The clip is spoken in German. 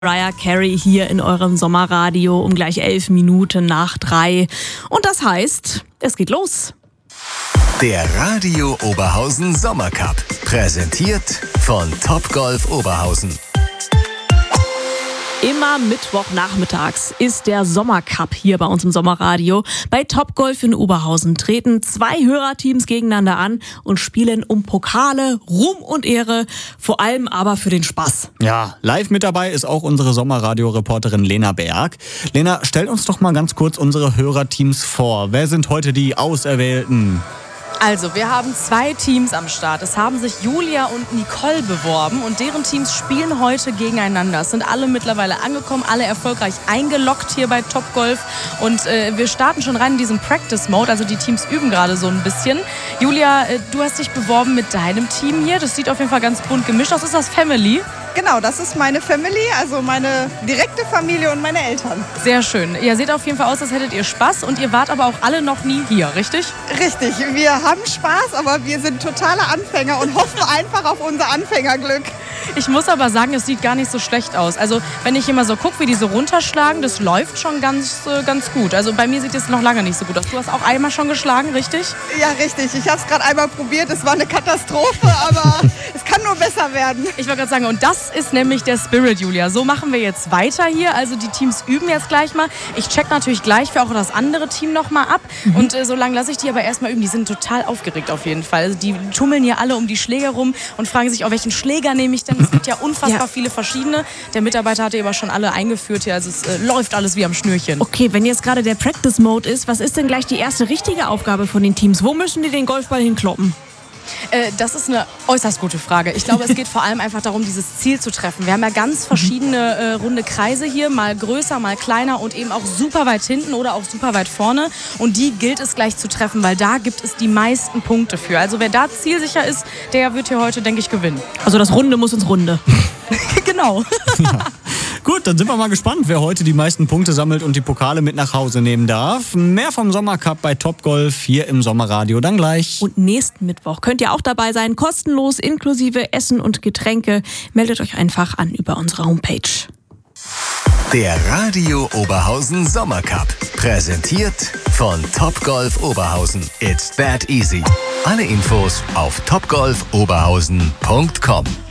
Mariah Carey hier in eurem Sommerradio um gleich 11 Minuten nach 3. Und das heißt, es geht los. Der Radio Oberhausen Sommercup, präsentiert von Topgolf Oberhausen. Immer Mittwochnachmittags ist der Sommercup hier bei uns im Sommerradio. Bei Topgolf in Oberhausen treten 2 Hörerteams gegeneinander an und spielen um Pokale, Ruhm und Ehre, vor allem aber für den Spaß. Ja, live mit dabei ist auch unsere Sommerradio-Reporterin Lena Berg. Lena, stell uns doch mal ganz kurz unsere Hörerteams vor. Wer sind heute die Auserwählten? Also, wir haben 2 Teams am Start. Es haben sich Julia und Nicole beworben und deren Teams spielen heute gegeneinander. Es sind alle mittlerweile angekommen, alle erfolgreich eingeloggt hier bei Topgolf und wir starten schon rein in diesen Practice-Mode, also die Teams üben gerade so ein bisschen. Julia, du hast dich beworben mit deinem Team hier. Das sieht auf jeden Fall ganz bunt gemischt aus. Ist das Family? Genau, das ist meine Family, also meine direkte Familie und meine Eltern. Sehr schön. Ihr seht auf jeden Fall aus, als hättet ihr Spaß und ihr wart aber auch alle noch nie hier, richtig? Richtig, wir haben Spaß, aber wir sind totale Anfänger und hoffen einfach auf unser Anfängerglück. Ich muss aber sagen, es sieht gar nicht so schlecht aus. Also wenn ich immer so gucke, wie die so runterschlagen, das läuft schon ganz gut. Also bei mir sieht es noch lange nicht so gut aus. Du hast auch einmal schon geschlagen, richtig? Ja, richtig. Ich habe es gerade einmal probiert. Es war eine Katastrophe, aber es kann nur besser werden. Ich wollte gerade sagen, und das ist nämlich der Spirit, Julia. So machen wir jetzt weiter hier. Also die Teams üben jetzt gleich mal. Ich check natürlich gleich für auch das andere Team nochmal ab. Und so lange lasse ich die aber erstmal üben. Die sind total aufgeregt auf jeden Fall. Also die tummeln hier alle um die Schläger rum und fragen sich, welchen Schläger nehme ich denn? Es gibt ja unfassbar viele verschiedene. Der Mitarbeiter hatte aber schon alle eingeführt hier. Also es läuft alles wie am Schnürchen. Okay, wenn jetzt gerade der Practice-Mode ist, was ist denn gleich die erste richtige Aufgabe von den Teams? Wo müssen die den Golfball hinkloppen? Das ist eine äußerst gute Frage. Ich glaube, es geht vor allem einfach darum, dieses Ziel zu treffen. Wir haben ja ganz verschiedene runde Kreise hier, mal größer, mal kleiner und eben auch super weit hinten oder auch super weit vorne. Und die gilt es gleich zu treffen, weil da gibt es die meisten Punkte für. Also wer da zielsicher ist, der wird hier heute, denke ich, gewinnen. Also das Runde muss ins Runde. Genau. Ja. Gut, dann sind wir mal gespannt, wer heute die meisten Punkte sammelt und die Pokale mit nach Hause nehmen darf. Mehr vom Sommercup bei Topgolf hier im Sommerradio dann gleich. Und nächsten Mittwoch könnt ihr auch dabei sein, kostenlos, inklusive Essen und Getränke. Meldet euch einfach an über unsere Homepage. Der Radio Oberhausen Sommercup, präsentiert von Topgolf Oberhausen. It's that easy. Alle Infos auf topgolfoberhausen.com.